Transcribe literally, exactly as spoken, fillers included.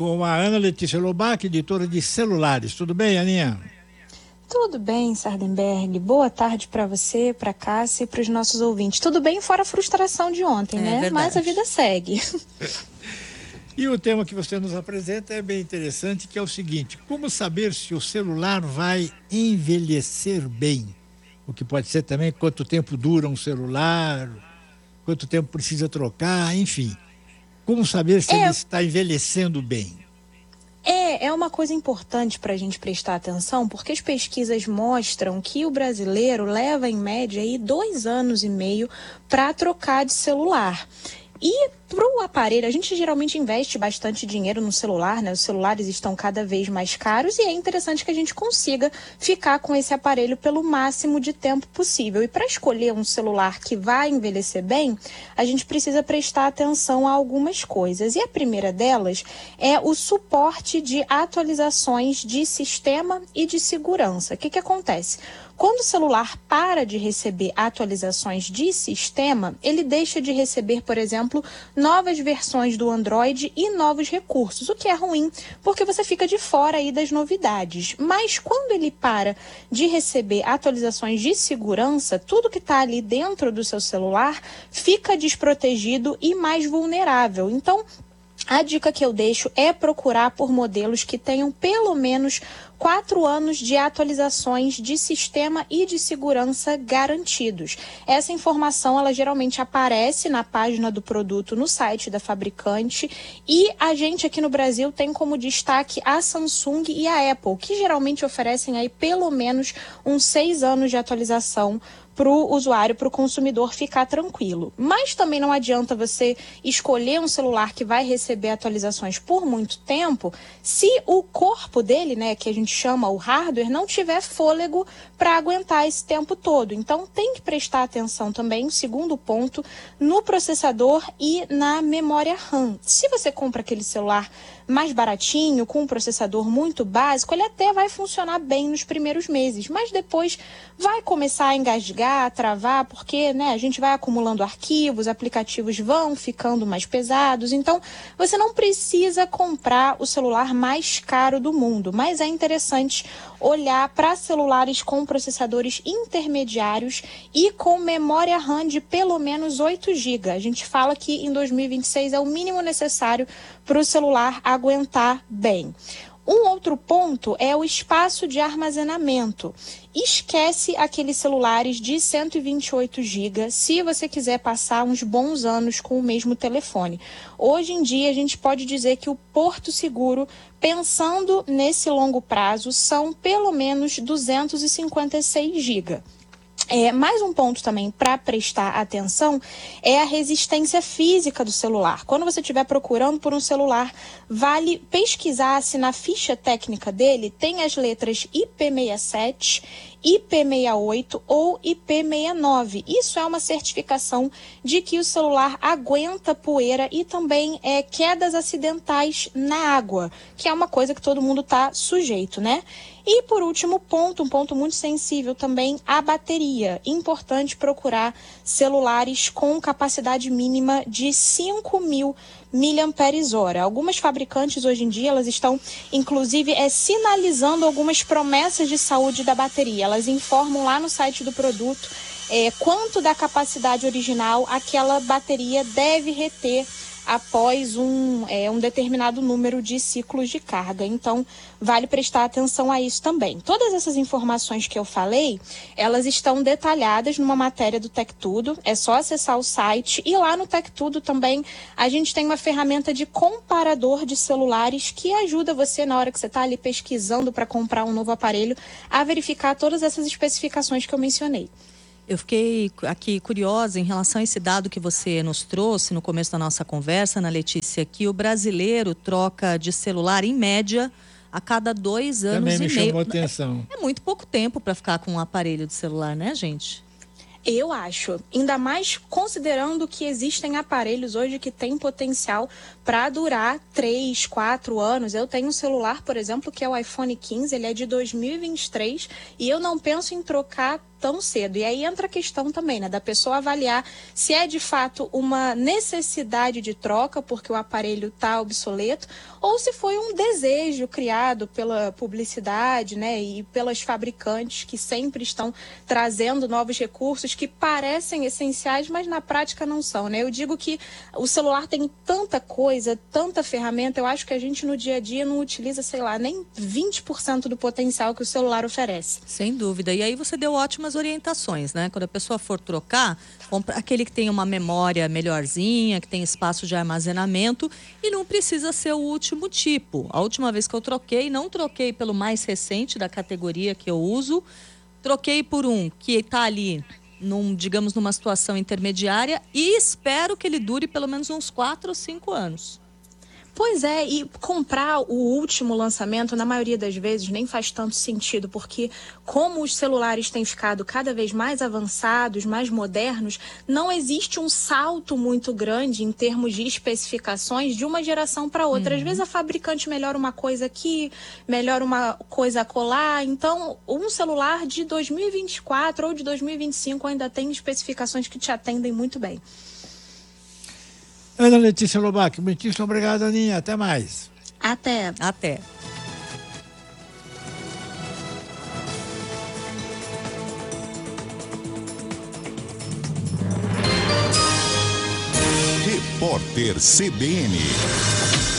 com a Ana Letícia Lobac, editora de celulares. Tudo bem, Aninha? Tudo bem, Sardenberg. Boa tarde para você, para Cássia e para os nossos ouvintes. Tudo bem, fora a frustração de ontem, é, né? Verdade. Mas a vida segue. E o tema que você nos apresenta é bem interessante, que é o seguinte: como saber se o celular vai envelhecer bem? O que pode ser também quanto tempo dura um celular, quanto tempo precisa trocar, enfim. Como saber se é... ele está envelhecendo bem? É, é uma coisa importante para a gente prestar atenção, porque as pesquisas mostram que o brasileiro leva, em média, aí, dois anos e meio para trocar de celular. E para o aparelho, a gente geralmente investe bastante dinheiro no celular, né? Os celulares estão cada vez mais caros e é interessante que a gente consiga ficar com esse aparelho pelo máximo de tempo possível. E para escolher um celular que vai envelhecer bem, a gente precisa prestar atenção a algumas coisas. E a primeira delas é o suporte de atualizações de sistema e de segurança. O que que acontece? Quando o celular para de receber atualizações de sistema, ele deixa de receber, por exemplo, novas versões do Android e novos recursos, o que é ruim, porque você fica de fora aí das novidades. Mas quando ele para de receber atualizações de segurança, tudo que está ali dentro do seu celular fica desprotegido e mais vulnerável. Então, a dica que eu deixo é procurar por modelos que tenham pelo menos quatro anos de atualizações de sistema e de segurança garantidos. Essa informação, ela geralmente aparece na página do produto no site da fabricante e a gente aqui no Brasil tem como destaque a Samsung e a Apple, que geralmente oferecem aí pelo menos uns seis anos de atualização para o usuário, para o consumidor ficar tranquilo. Mas também não adianta você escolher um celular que vai receber atualizações por muito tempo se o corpo dele, né, que a gente chama o hardware, não tiver fôlego para aguentar esse tempo todo. Então tem que prestar atenção também, segundo ponto, no processador e na memória RAM. Se você compra aquele celular mais baratinho, com um processador muito básico, ele até vai funcionar bem nos primeiros meses, mas depois vai começar a engasgar, a travar, porque, né, a gente vai acumulando arquivos, aplicativos vão ficando mais pesados, então você não precisa comprar o celular mais caro do mundo, mas é interessante olhar para celulares com processadores intermediários e com memória RAM de pelo menos oito gigas. A gente fala que em dois mil e vinte e seis é o mínimo necessário para o celular aguentar bem. Um outro ponto é o espaço de armazenamento. Esquece aqueles celulares de cento e vinte e oito gigas se você quiser passar uns bons anos com o mesmo telefone. Hoje em dia a gente pode dizer que o porto seguro, pensando nesse longo prazo, são pelo menos duzentos e cinquenta e seis gigas. É, mais um ponto também para prestar atenção é a resistência física do celular. Quando você estiver procurando por um celular, vale pesquisar se na ficha técnica dele tem as letras I P sessenta e sete, I P sessenta e oito ou I P sessenta e nove. Isso é uma certificação de que o celular aguenta poeira e também é, quedas acidentais na água, que é uma coisa que todo mundo está sujeito, né? E por último ponto, um ponto muito sensível também, a bateria. Importante procurar celulares com capacidade mínima de cinco mil miliamperes-hora. Algumas fabricantes hoje em dia, elas estão inclusive é, sinalizando algumas promessas de saúde da bateria. Elas informam lá no site do produto é, quanto da capacidade original aquela bateria deve reter após um, é, um determinado número de ciclos de carga. Então, vale prestar atenção a isso também. Todas essas informações que eu falei, elas estão detalhadas numa matéria do TecTudo. É só acessar o site. E lá no TecTudo também, a gente tem uma ferramenta de comparador de celulares que ajuda você, na hora que você está ali pesquisando para comprar um novo aparelho, a verificar todas essas especificações que eu mencionei. Eu fiquei aqui curiosa em relação a esse dado que você nos trouxe no começo da nossa conversa, Ana Letícia, que o brasileiro troca de celular, em média, a cada dois anos Também e me meio. chamou atenção. É, é muito pouco tempo para ficar com um aparelho de celular, né, gente? Eu acho, ainda mais considerando que existem aparelhos hoje que têm potencial para durar três, quatro anos. Eu tenho um celular, por exemplo, que é o iPhone quinze, ele é de dois mil e vinte e três e eu não penso em trocar tão cedo. E aí entra a questão também, né, da pessoa avaliar se é de fato uma necessidade de troca, porque o aparelho está obsoleto, ou se foi um desejo criado pela publicidade, né, e pelas fabricantes que sempre estão trazendo novos recursos que parecem essenciais, mas na prática não são, né? Eu digo que o celular tem tanta coisa, tanta ferramenta, eu acho que a gente no dia a dia não utiliza, sei lá, nem vinte por cento do potencial que o celular oferece. Sem dúvida. E aí você deu ótimas orientações, né? Quando a pessoa for trocar, compra aquele que tem uma memória melhorzinha, que tem espaço de armazenamento e não precisa ser o último tipo. A última vez que eu troquei, não troquei pelo mais recente da categoria que eu uso, troquei por um que está ali, num, digamos, numa situação intermediária e espero que ele dure pelo menos uns quatro ou cinco anos. Pois é, e comprar o último lançamento, na maioria das vezes, nem faz tanto sentido, porque como os celulares têm ficado cada vez mais avançados, mais modernos, não existe um salto muito grande em termos de especificações de uma geração para outra. Uhum. Às vezes a fabricante melhora uma coisa aqui, melhora uma coisa acolá. Então, um celular de dois mil e vinte e quatro ou de dois mil e vinte e cinco ainda tem especificações que te atendem muito bem. Ana Letícia Lobac, muitíssimo obrigado, Aninha. Até mais. Até. Até. Repórter C B N.